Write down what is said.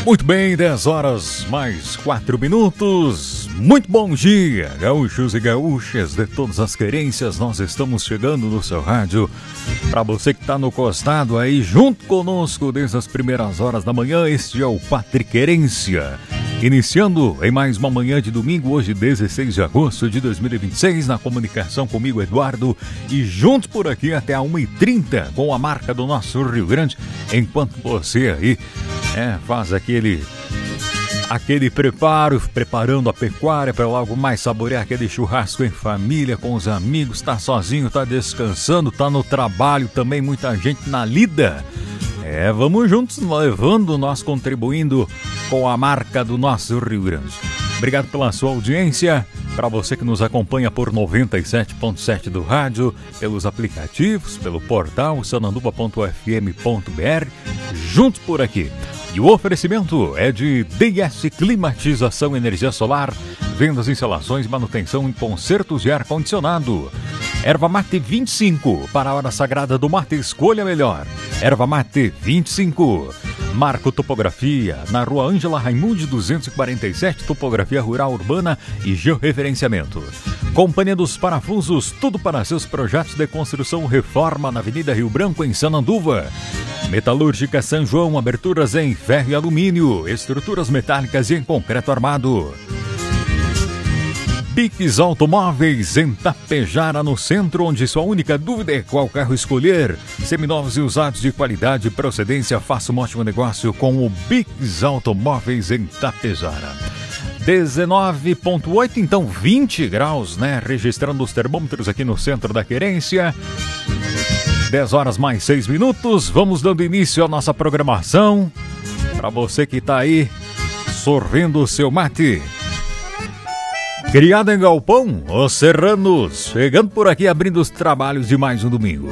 Muito bem, 10 horas mais 4 minutos. Muito bom dia, gaúchos e gaúchas de todas as querências. Nós estamos chegando no seu rádio. Para você que está no costado aí, junto conosco desde as primeiras horas da manhã, este é o Pátria Querência. Iniciando em mais uma manhã de domingo, hoje 16 de agosto de 2026, na comunicação comigo, Eduardo, e juntos por aqui até a 1h30 com a marca do nosso Rio Grande, enquanto você aí faz aquele preparo, preparando a pecuária para logo mais saborear aquele churrasco em família, com os amigos, tá sozinho, tá descansando, tá no trabalho também, muita gente na lida. Vamos juntos levando, nós contribuindo com a marca do nosso Rio Grande. Obrigado pela sua audiência, para você que nos acompanha por 97.7 do rádio, pelos aplicativos, pelo portal sananduva.fm.br, juntos por aqui. E o oferecimento é de DS Climatização e Energia Solar, vendas, instalações, manutenção e consertos de ar-condicionado. Erva Mate 25, para a hora sagrada do mate, escolha melhor. Erva Mate 25. Marco Topografia, na rua Ângela Raimundi 247, topografia rural urbana e georreferenciamento. Companhia dos Parafusos, tudo para seus projetos de construção reforma na Avenida Rio Branco, em Sananduva. Metalúrgica São João, aberturas em ferro e alumínio, estruturas metálicas e em concreto armado. Bix Automóveis, em Tapejara, no centro, onde sua única dúvida é qual carro escolher. Seminovos e usados de qualidade e procedência, faça um ótimo negócio com o Bix Automóveis em Tapejara. 19,8, então 20 graus, né? Registrando os termômetros aqui no centro da Querência. 10 horas mais 6 minutos, vamos dando início à nossa programação. Para você que está aí sorvendo o seu mate. Criado em galpão, os serranos, chegando por aqui, abrindo os trabalhos de mais um domingo.